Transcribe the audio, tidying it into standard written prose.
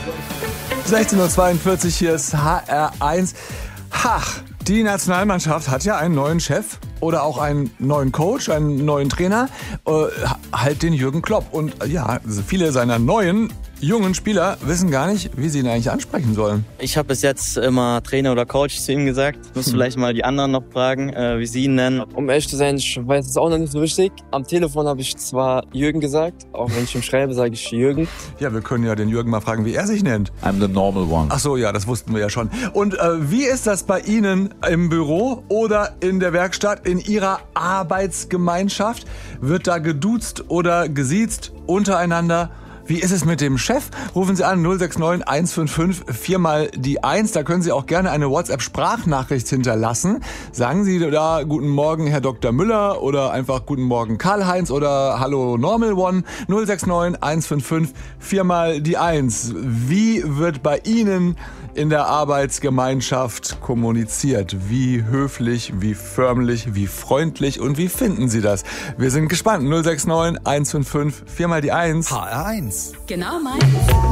16:42 Uhr, hier ist HR1. Die Nationalmannschaft hat ja einen neuen Chef oder auch einen neuen Coach, einen neuen Trainer, halt den Jürgen Klopp. Und ja, viele seiner neuen jungen Spieler wissen gar nicht, wie sie ihn eigentlich ansprechen sollen. Ich habe bis jetzt immer Trainer oder Coach zu ihm gesagt. Ich muss vielleicht mal die anderen noch fragen, wie sie ihn nennen. Um ehrlich zu sein, ich weiß es auch noch nicht so richtig. Am Telefon habe ich zwar Jürgen gesagt, auch wenn ich ihm schreibe, sage ich Jürgen. Ja, wir können ja den Jürgen mal fragen, wie er sich nennt. I'm the normal one. Ach so, ja, das wussten wir ja schon. Und wie ist das bei Ihnen im Büro oder in der Werkstatt, in Ihrer Arbeitsgemeinschaft? Wird da geduzt oder gesiezt untereinander? Wie ist es mit dem Chef? Rufen Sie an 069 155 4 mal die 1. Da können Sie auch gerne eine WhatsApp-Sprachnachricht hinterlassen. Sagen Sie da Guten Morgen, Herr Dr. Müller, oder einfach Guten Morgen, Karl-Heinz, oder Hallo Normal One. 069 155 4 mal die 1. Wie wird bei Ihnen in der Arbeitsgemeinschaft kommuniziert? Wie höflich, wie förmlich, wie freundlich und wie finden Sie das? Wir sind gespannt. 069 155 4 mal die 1. HR1. Genau meins.